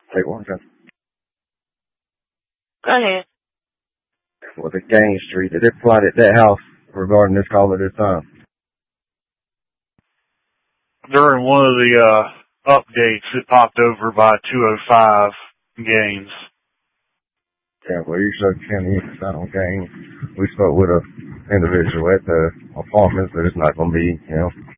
Take one, John. Go ahead. Well, the Gang Street, did it flood at that house regarding this call at this time? During one of the updates, it popped over by 205 games. Yeah, well, you should County not on Gang. We spoke with a individual at the apartments that it's not going to be,